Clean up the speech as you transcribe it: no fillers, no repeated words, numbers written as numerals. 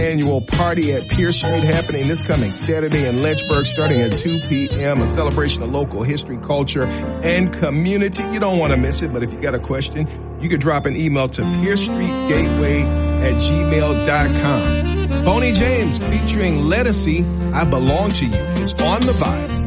annual party at Pierce Street happening this coming Saturday in Lynchburg starting at 2 p.m. A celebration of local history, culture, and community. You don't want to miss it, but if you got a question, you could drop an email to piercestreetgateway@gmail.com. Boney James featuring Lettucey, I Belong to You is on the Vibe.